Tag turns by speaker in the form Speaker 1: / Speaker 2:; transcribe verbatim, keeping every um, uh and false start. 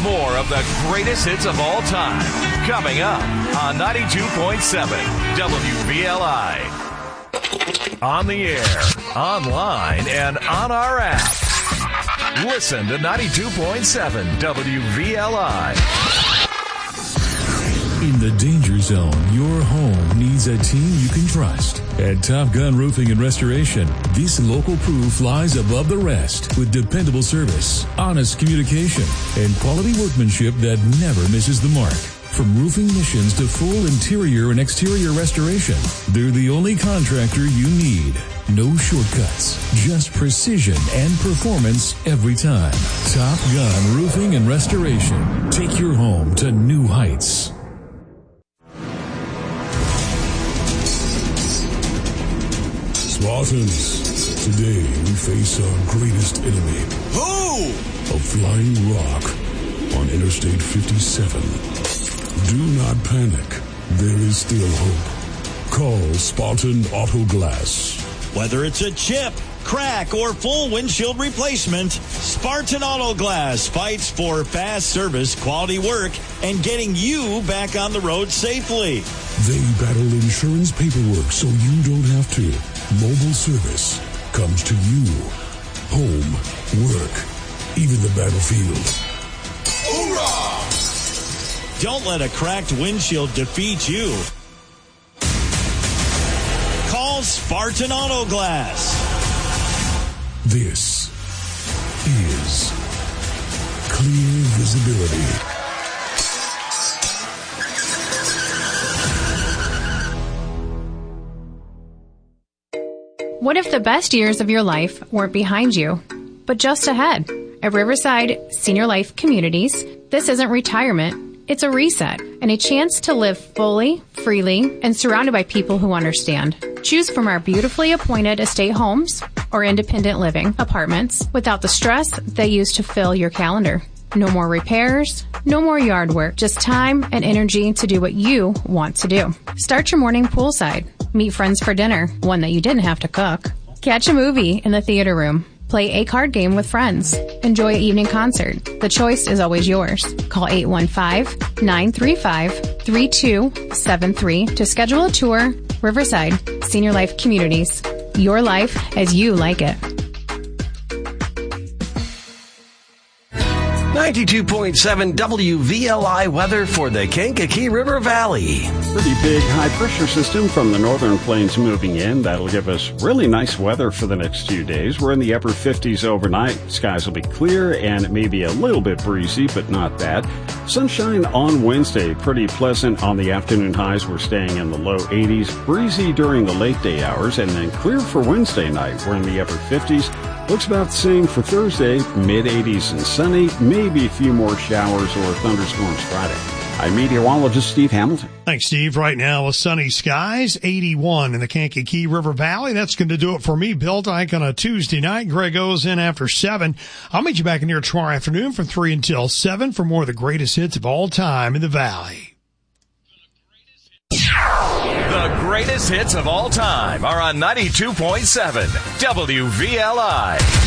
Speaker 1: More of the greatest hits of all time. Coming up on ninety-two point seven W V L I. On the air, online, and on our app. Listen to ninety-two point seven W V L I.
Speaker 2: In the danger zone, your home needs a team you can trust. At Top Gun Roofing and Restoration, this local crew flies above the rest with dependable service, honest communication, and quality workmanship that never misses the mark. From roofing missions to full interior and exterior restoration, they're the only contractor you need. No shortcuts, just precision and performance every time. Top Gun Roofing and Restoration. Take your home to new heights. Spartans, today we face our greatest enemy.
Speaker 3: Who?
Speaker 2: A flying rock on Interstate fifty-seven. Do not panic. There is still hope. Call Spartan Auto Glass.
Speaker 3: Whether it's a chip, crack, or full windshield replacement, Spartan Auto Glass fights for fast service, quality work, and getting you back on the road safely.
Speaker 2: They battle insurance paperwork so you don't have to. Mobile service comes to you. Home, work, even the battlefield.
Speaker 3: Hoorah! Don't let a cracked windshield defeat you. Call Spartan Auto Glass.
Speaker 2: This is Clear Visibility.
Speaker 4: What if the best years of your life weren't behind you, but just ahead? At Riverside Senior Life Communities, this isn't retirement, it's a reset and a chance to live fully, freely, and surrounded by people who understand. Choose from our beautifully appointed estate homes or independent living apartments without the stress they used to fill your calendar. No more repairs, no more yard work, just time and energy to do what you want to do. Start your morning poolside. Meet friends for dinner, one that you didn't have to cook. Catch a movie in the theater room. Play a card game with friends. Enjoy an evening concert. The choice is always yours. Call eight one five, nine three five, three two seven three to schedule a tour. Riverside Senior Life Communities. Your life as you like it.
Speaker 5: ninety-two point seven W V L I weather for the Kankakee River Valley.
Speaker 6: Pretty big high-pressure system from the northern plains moving in. That'll give us really nice weather for the next few days. We're in the upper fifties overnight. Skies will be clear and it may be a little bit breezy, but not bad. Sunshine on Wednesday. Pretty pleasant on the afternoon highs. We're staying in the low eighties. Breezy during the late day hours and then clear for Wednesday night. We're in the upper fifties. Looks about the same for Thursday, mid-eighties and sunny, maybe a few more showers or thunderstorms Friday. I'm meteorologist Steve Hamilton.
Speaker 7: Thanks, Steve. Right now with sunny skies, eighty-one in the Kankakee River Valley. That's going to do it for me, Bill Dyke, on a Tuesday night. Greg goes in after seven. I'll meet you back in here tomorrow afternoon from three until seven for more of the greatest hits of all time in the Valley.
Speaker 1: The greatest hits of all time are on ninety-two point seven W V L I.